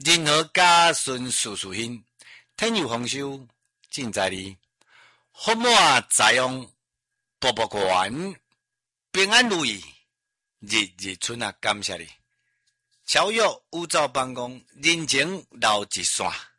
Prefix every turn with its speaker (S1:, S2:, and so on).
S1: 任何家孙事事兴，天有丰收尽在你，福满财旺步步圆，平安如意日日春啊！感谢你，超越宇宙办公，人情留一线。